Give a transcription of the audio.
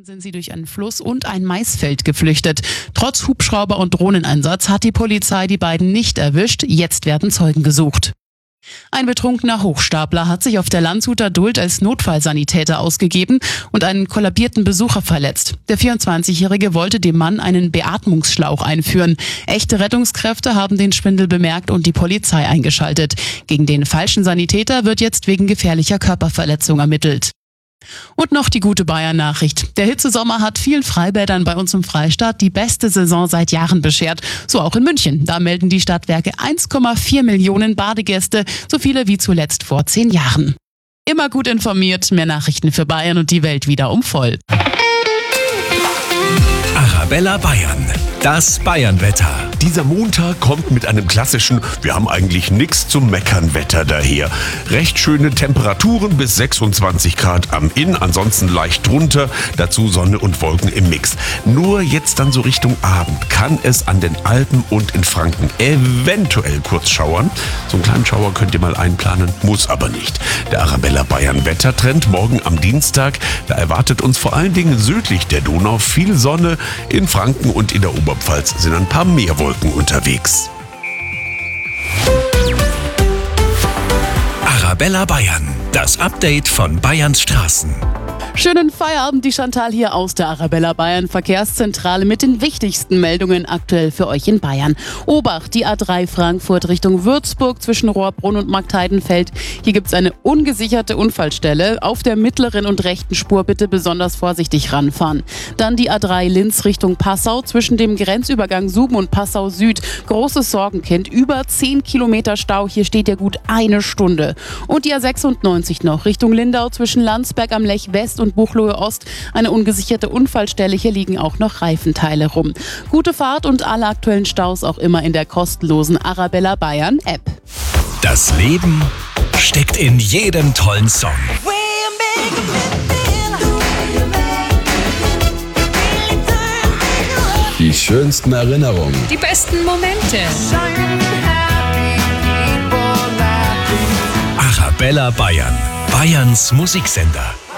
Sind sie durch einen Fluss und ein Maisfeld geflüchtet. Trotz Hubschrauber- und Drohneneinsatz hat die Polizei die beiden nicht erwischt. Jetzt werden Zeugen gesucht. Ein betrunkener Hochstapler hat sich auf der Landshuter Duld als Notfallsanitäter ausgegeben und einen kollabierten Besucher verletzt. Der 24-Jährige wollte dem Mann einen Beatmungsschlauch einführen. Echte Rettungskräfte haben den Schwindel bemerkt und die Polizei eingeschaltet. Gegen den falschen Sanitäter wird jetzt wegen gefährlicher Körperverletzung ermittelt. Und noch die gute Bayern-Nachricht. Der Hitzesommer hat vielen Freibädern bei uns im Freistaat die beste Saison seit Jahren beschert. So auch in München. Da melden die Stadtwerke 1,4 Millionen Badegäste, so viele wie zuletzt vor 10 Jahren. Immer gut informiert, mehr Nachrichten für Bayern und die Welt wieder um voll. Arabella Bayern, das Bayernwetter. Dieser Montag kommt mit einem klassischen, wir haben eigentlich nichts zum Meckern Wetter daher. Recht schöne Temperaturen bis 26 Grad am Inn, ansonsten leicht drunter, dazu Sonne und Wolken im Mix. Nur jetzt dann so Richtung Abend kann es an den Alpen und in Franken eventuell kurz schauern. So einen kleinen Schauer könnt ihr mal einplanen, muss aber nicht. Der Arabella Bayern Wettertrend morgen am Dienstag, da erwartet uns vor allen Dingen südlich der Donau viel Sonne. In Franken und in der Oberpfalz sind ein paar mehr Wolken unterwegs. Arabella Bayern, das Update von Bayerns Straßen. Schönen Feierabend, die Chantal hier aus der Arabella Bayern Verkehrszentrale mit den wichtigsten Meldungen aktuell für euch in Bayern. Obacht, die A3 Frankfurt Richtung Würzburg zwischen Rohrbrunn und Marktheidenfeld. Hier gibt es eine ungesicherte Unfallstelle. Auf der mittleren und rechten Spur bitte besonders vorsichtig ranfahren. Dann die A3 Linz Richtung Passau zwischen dem Grenzübergang Suben und Passau Süd. Großes Sorgenkind, über 10 Kilometer Stau. Hier steht ja gut eine Stunde. Und die A96 noch Richtung Lindau zwischen Landsberg am Lech West und Buchloe Ost, eine ungesicherte Unfallstelle. Hier liegen auch noch Reifenteile rum. Gute Fahrt und alle aktuellen Staus auch immer in der kostenlosen Arabella Bayern App. Das Leben steckt in jedem tollen Song. Die schönsten Erinnerungen. Die besten Momente. Arabella Bayern, Bayerns Musiksender.